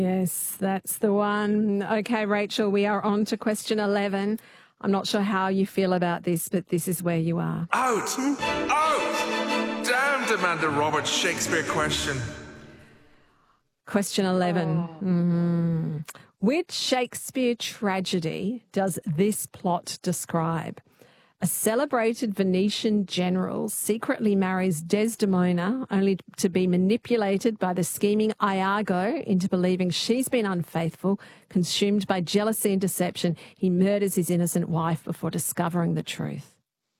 Yes, that's the one. Okay, Rachel, we are on to question 11. I'm not sure how you feel about this, but this is where you are. Out! Out! Damned Amanda Roberts Shakespeare question. Question 11. Which Shakespeare tragedy does this plot describe? A celebrated Venetian general secretly marries Desdemona only to be manipulated by the scheming Iago into believing she's been unfaithful. Consumed by jealousy and deception, he murders his innocent wife before discovering the truth.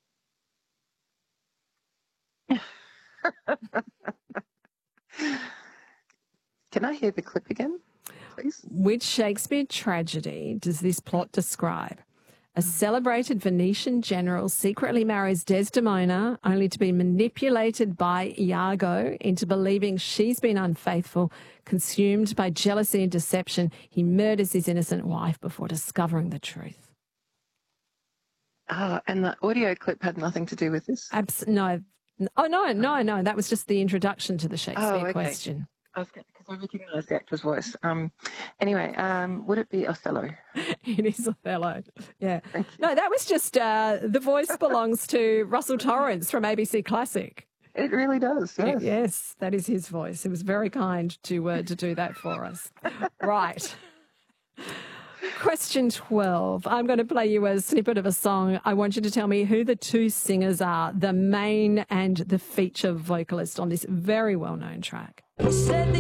Can I hear the clip again, please? Which Shakespeare tragedy does this plot describe? A celebrated Venetian general secretly marries Desdemona only to be manipulated by Iago into believing she's been unfaithful. Consumed by jealousy and deception, he murders his innocent wife before discovering the truth. And the audio clip had nothing to do with this? No. Oh, no. That was just the introduction to the Shakespeare question. Because I recognise the actor's voice. Anyway, would it be Othello? It is Othello. Yeah. No, that was just the voice belongs to Russell Torrance from ABC Classic. It really does. Yes. Yes, that is his voice. It was very kind to do that for us. Right. Question 12. I'm going to play you a snippet of a song. I want you to tell me who the two singers are, the main and the feature vocalist on this very well-known track. Said